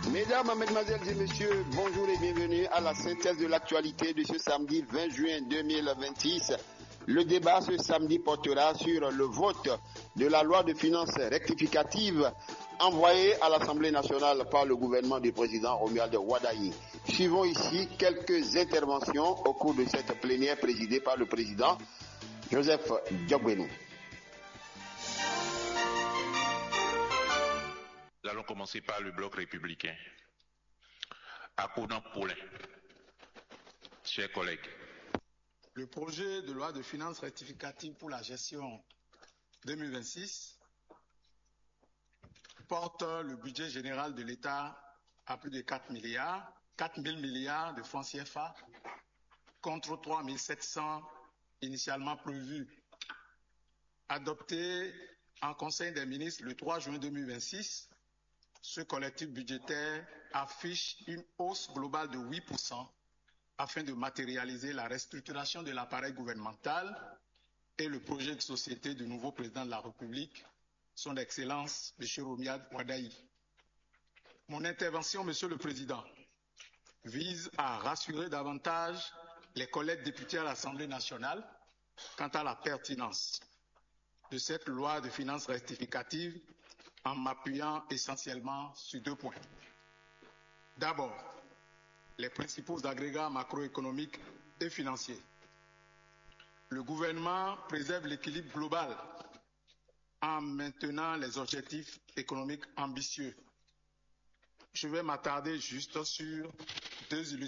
Mesdames, Mesdemoiselles et Messieurs, bonjour et bienvenue à la synthèse de l'actualité de ce samedi 20 juin 2026. Le débat ce samedi portera sur le vote de la loi de finances rectificative envoyée à l'Assemblée nationale par le gouvernement du président Romuald Wadaye. Suivons ici quelques interventions au cours de cette plénière présidée par le président Joseph Diogbenou. Nous allons commencer par le bloc républicain. Akoudam Poulin. Chers collègues. Le projet de loi de finances rectificative pour la gestion 2026 porte le budget général de l'État à plus de 4 000 milliards de francs CFA contre 3 700 initialement prévus. Adopté en Conseil des ministres le 3 juin 2026, ce collectif budgétaire affiche une hausse globale de 8% afin de matérialiser la restructuration de l'appareil gouvernemental et le projet de société du nouveau président de la République, son Excellence M. Romuald Wadaye. Mon intervention, Monsieur le Président, vise à rassurer davantage les collègues députés à l'Assemblée nationale quant à la pertinence de cette loi de finances rectificative en m'appuyant essentiellement sur 2 points. D'abord, les principaux agrégats macroéconomiques et financiers. Le gouvernement préserve l'équilibre global en maintenant les objectifs économiques ambitieux. Je vais m'attarder juste sur 2 illustrations.